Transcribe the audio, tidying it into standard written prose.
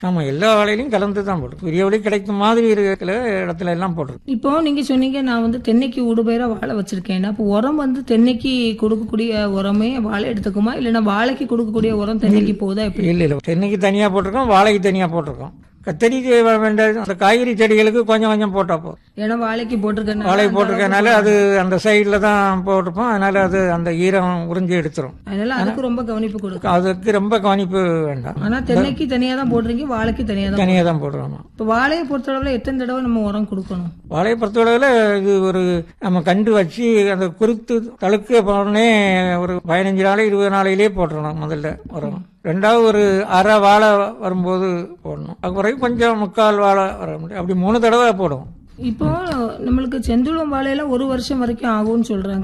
ஆமா, எல்லா வாழையிலையும் கலந்து தான் போட்டுருக்கோம். பெரிய வழி கிடைக்கும் மாதிரி இருக்கிற இடத்துல எல்லாம் போட்டிருக்கோம். இப்போ நீங்க சொன்னீங்க நான் வந்து தென்னைக்கு ஊடுபயிரா வாழை வச்சிருக்கேன். அப்போ உரம் வந்து தென்னைக்கு கொடுக்கக்கூடிய உரமே வாழை எடுத்துக்குமா, இல்லைன்னா வாழைக்கு கொடுக்கக்கூடிய உரம் தென்னைக்கு போகுதா எப்படி? இல்ல தென்னைக்கு தனியா போட்டிருக்கோம், வாழைக்கு தனியா போட்டிருக்கோம். கத்தரிக்கு வேண்டிய அந்த காய்கறி செடிகளுக்கு கொஞ்சம் கொஞ்சம் போட்டா போதும். ஏன்னா வாழைக்கு வாழை போட்டிருக்கனால அது அந்த சைட்ல தான் போட்டிருப்போம். அதனால அது அந்த ஈரம் உறிஞ்சி எடுத்துரும். அதனால அதுக்கு ரொம்ப கவனிப்பு கொடுக்கும். அதுக்கு ரொம்ப கவனிப்பு வேண்டாம். ஆனா தென்னைக்கு தனியா தான் போடுறீங்க, வாழைக்கு தனியா தான் போடுறோம். இப்போ வாழையை பொறுத்தளவுல எத்தனை தடவை நம்ம உரம் கொடுக்கணும்? வாழையை பொறுத்தளவுல இது ஒரு நம்ம கண்டு வச்சு அந்த குருத்து தழுக்க போனே ஒரு 15 நாள் 20 நாளையிலேயே போட்டுறணும் முதல்ல உரம். ரெண்டாவது ஒரு அரை வாழை வரும்போது போடணும். அதுக்கு கொஞ்சம் 3/4 வாழை வர முடியும். அப்படி 3 தடவை போடுவோம். இப்போ நம்மளுக்கு செந்துளம் வாழையில 1 வருஷம் வரைக்கும் ஆகும்னு சொல்றாங்க.